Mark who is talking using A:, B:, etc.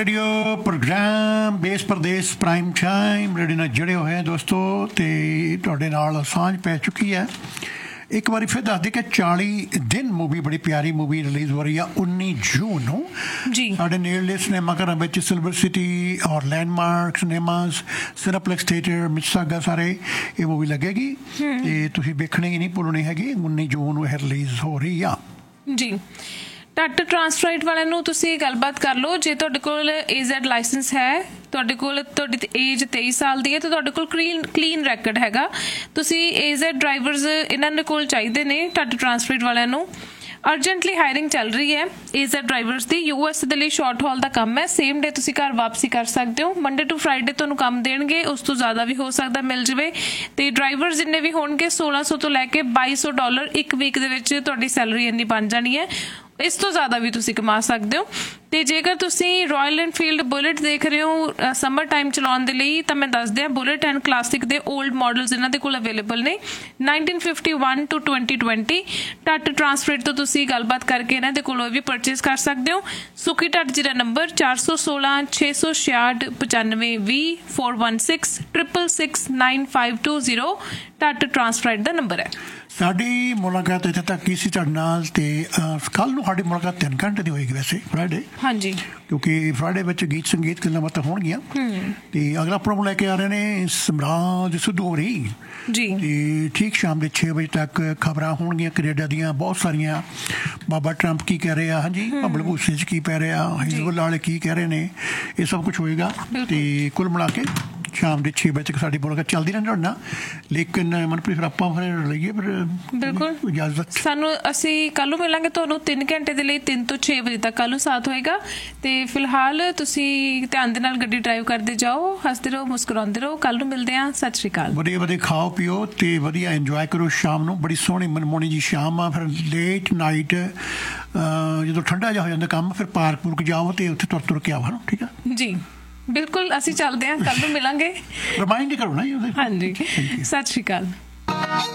A: Radio programme देश प्रदेश prime time radio ਨਾਲ ਜੁੜੇ ਹੋਏ ਆ ਦੋਸਤੋ ਤੇ ਤੁਹਾਡੇ ਨਾਲ ਸਾਂਝ ਪੈ ਚੁੱਕੀ ਹੈ। ਇੱਕ ਵਾਰੀ ਫਿਰ ਦੱਸ ਦੇ ਕਿ 40 ਦਿਨ ਮੂਵੀ ਬੜੀ ਪਿਆਰੀ ਮੂਵੀ ਰਿਲੀਜ਼ ਹੋ ਰਹੀ ਆ 19 ਜੂਨ ਨੂੰ ਜੀ ਸਾਡੇ ਨੇੜਲੇ ਸਿਨੇਮਾ ਘਰਾਂ ਵਿੱਚ ਸਿਲਵਰ ਸਿਟੀ ਔਰ ਲੈਂਡਮਾਰਕ ਸਿਨੇਮਾਸ ਸਿਨੇਪਲੈਕਸ ਥੀਏਟਰ ਮਿਸਾਗਾ ਸਾਰੇ ਇਹ ਮੂਵੀ ਲੱਗੇਗੀ ਤੇ ਤੁਸੀਂ ਵੇਖਣੀ ਨਹੀਂ ਭੁੱਲਣੀ ਹੈਗੀ 19 ਜੂਨ ਨੂੰ ਇਹ ਰਿਲੀਜ਼ ਹੋ ਰਹੀ ਆ ਜੀ। ਟੱਟ ਟਰਾਂਸਫਰਾਈਟ ਵਾਲਿਆਂ ਨੂੰ ਤੁਸੀਂ ਗੱਲਬਾਤ ਕਰ ਲਓ ਜੇ ਤੁਹਾਡੇ ਕੋਲ AZ ਲਾਇਸੈਂਸ ਹੈ ਤੁਹਾਡੇ ਕੋਲ ਤੁਹਾਡੀ ਏਜ 23 ਸਾਲ ਦੀ ਹੈ ਤਾਂ ਤੁਹਾਡੇ ਕੋਲ ਕਲੀਨ ਰੈਕਡ ਹੈਗਾ ਤੁਸੀਂ AZ ਡਰਾਈਵਰਸ ਇਹਨਾਂ ਦੇ ਕੋਲ ਚਾਹੀਦੇ ਨੇ ਟੱਟ ਟਰਾਂਸਫਰਾਈਟ ਵਾਲਿਆਂ ਨੂੰ। ਅਰਜੈਂਟਲੀ ਹਾਇਰਿੰਗ ਚੱਲ ਰਹੀ ਹੈ AZ ਡਰਾਈਵਰਸ ਦੀ US ਦੇ ਲਈ ਸ਼ਾਰਟ ਹਾਲ ਦਾ ਕੰਮ ਹੈ ਸੇਮ ਡੇ ਤੁਸੀਂ ਘਰ ਵਾਪਸੀ ਕਰ ਸਕਦੇ ਹੋ ਮੰਡੇ ਟੂ ਫਰਾਈਡੇ ਤੁਹਾਨੂੰ ਕੰਮ ਦੇਣਗੇ ਉਸ ਤੋਂ ਜ਼ਿਆਦਾ ਵੀ ਹੋ ਸਕਦਾ ਮਿਲ ਜਾਵੇ ਤੇ ਡਰਾਈਵਰ ਜਿੰਨੇ ਵੀ ਹੋਣਗੇ $1600 ਤੋਂ ਲੈ ਕੇ $2200 ਇੱਕ ਵੀਕ ਦੇ ਵਿੱਚ ਤੁਹਾਡੀ ਸੈਲਰੀ ਇੰਨੀ ਬਣ ਜਾਣੀ ਹੈ ਇਸ ਤੋਂ ਜ਼ਿਆਦਾ ਵੀ ਤੁਸੀਂ ਕਮਾ ਸਕਦੇ ਹੋ। ਤੇ ਜੇਕਰ ਤੁਸੀਂ ਰਾਇਲ ਐਨਫੀਲਡ ਬੁਲਟ ਦੇਖ ਰਹੇ ਹੋ ਸਮਰ ਟਾਈਮ ਚਲਾਉਣ ਦੇ ਲਈ ਤਾਂ ਮੈਂ ਦੱਸ ਦਿਆਂ ਬੁਲਟ ਐਂਡ ਕਲਾਸਿਕ ਦੇ 올ਡ ਮਾਡਲਸ ਇਹਨਾਂ ਦੇ ਕੋਲ ਅਵੇਲੇਬਲ ਨੇ 1951 ਟੂ 2020 ਟੱਟ ਟਰਾਂਸਫਰੇਟ ਤੋਂ ਤੁਸੀਂ ਗੱਲਬਾਤ ਕਰਕੇ ਇਹਨਾਂ ਦੇ ਕੋਲੋਂ ਵੀ ਪਰਚੇਸ ਕਰ ਸਕਦੇ ਹੋ। ਸੁਖੀ ਟੱਟ ਜਿਹੜਾ ਨੰਬਰ 416 666 9520 416 666 9520 ਟੱਟ ਟਰਾਂਸਫਰੇਟ ਦਾ ਨੰਬਰ ਹੈ। ਸਾਡੀ ਮੁਲਾਕਾਤ ਇੱਥੇ ਤੱਕ ਕੀ ਸੀ ਤੁਹਾਡੇ ਨਾਲ ਤੇ ਕੱਲ੍ਹ ਨੂੰ ਸਾਡੀ ਮੁਲਾਕਾਤ 3 ਘੰਟੇ ਦੀ ਹੋਏਗੀ ਵੈਸੇ ਫਰਾਈਡੇ ਹਾਂਜੀ ਕਿਉਂਕਿ ਫਰਾਈਡੇ ਵਿੱਚ ਗੀਤ ਸੰਗੀਤ ਗੱਲਾਂ ਬਾਤਾਂ ਹੋਣਗੀਆਂ ਤੇ ਅਗਲਾ ਪ੍ਰੋਗਰਾਮ ਲੈ ਕੇ ਆ ਰਹੇ ਨੇ ਸਮਰਾਜ ਸਿੱਧੂ ਹੋਰੀ ਜੀ ਤੇ ਠੀਕ ਸ਼ਾਮ ਦੇ 6 ਵਜੇ ਤੱਕ ਖਬਰਾਂ ਹੋਣਗੀਆਂ ਕੈਨੇਡਾ ਦੀਆਂ ਬਹੁਤ ਸਾਰੀਆਂ ਬਾਬਾ ਟਰੰਪ ਕੀ ਕਹਿ ਰਹੇ ਆ ਹਾਂਜੀ ਭੱਬਲ ਭੂਸੇ 'ਚ ਕੀ ਪੈ ਰਿਹਾ ਹਿਜ਼ਬੁੱਲਾ ਵਾਲੇ ਕੀ ਕਹਿ ਰਹੇ ਨੇ ਇਹ ਸਭ ਕੁਛ ਹੋਏਗਾ ਤੇ ਕੁੱਲ ਮਿਲਾ ਕੇ ਸ਼ਾਮ ਦੇ 6 ਵਜੇ ਤੱਕ ਸਾਡੀ ਮੁਲਾਕਾਤ ਚੱਲਦੀ ਰਹਿੰਦੀ ਤੁਹਾਡੇ ਨਾਲ ਲੇਕਿਨ ਮਨਪ੍ਰੀਤ ਫਿਰ ਆਪਾਂ ਫਿਰ ਲਈਏ ਫਿਰ ਬਿਲਕੁਲ ਇਜਾਜ਼ਤ ਸਾਨੂੰ ਅਸੀਂ ਕੱਲ੍ਹ ਨੂੰ ਮਿਲਾਂਗੇ ਤੁਹਾਨੂੰ 3 ਘੰਟੇ ਦੇ ਲਈ 3 ਤੋਂ 6 ਵਜੇ ਤੱਕ ਕੱਲ੍ਹ ਨੂੰ ਸਾਥ ਹੋਏਗਾ ਤੇ ਫਿਲਹਾਲ ਤੁਸੀਂ ਧਿਆਨ ਦੇ ਨਾਲ ਗੱਡੀ ਡਰਾਈਵ ਕਰਦੇ ਜਾਓ ਹੱਸਦੇ ਰਹੋ ਮੁਸਕਰਾਉਂਦੇ ਰਹੋ ਕੱਲ੍ਹ ਨੂੰ ਮਿਲਦੇ ਹਾਂ ਸਤਿ ਸ਼੍ਰੀ ਅਕਾਲ। ਵਧੀਆ ਵਧੀਆ ਖਾਓ ਪੀਓ ਤੇ ਵਧੀਆ ਇੰਜੋਏ ਕਰੋ ਸ਼ਾਮ ਨੂੰ ਬੜੀ ਸੋਹਣੀ ਮਨਮੋਹਣੀ ਜੀ ਸ਼ਾਮ ਆ ਫਿਰ ਲੇਟ ਨਾਈਟ ਜਦੋਂ ਠੰਡਾ ਜਿਹਾ ਹੋ ਜਾਂਦਾ ਕੰਮ ਫਿਰ ਪਾਰਕ ਪੂਰਕ ਜਾਓ ਤੇ ਉੱਥੇ ਤੁਰ ਕੇ ਆਓ ਠੀਕ ਆ ਜੀ ਬਿਲਕੁਲ ਅਸੀਂ ਚੱਲਦੇ ਹਾਂ ਕੱਲ੍ਹ ਨੂੰ ਮਿਲਾਂਗੇ ਰਿਮਾਈਂਡ ਕਰੋ ਨਾ ਹਾਂਜੀ ਸਤਿ ਸ਼੍ਰੀ ਅਕਾਲ।